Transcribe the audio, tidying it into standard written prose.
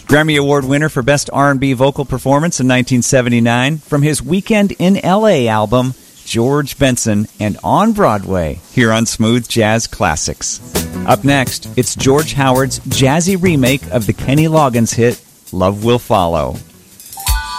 Grammy Award winner for Best R&B Vocal Performance in 1979 from his Weekend in L.A. album, George Benson, and On Broadway, here on Smooth Jazz Classics. Up next, it's George Howard's jazzy remake of the Kenny Loggins hit, Love Will Follow.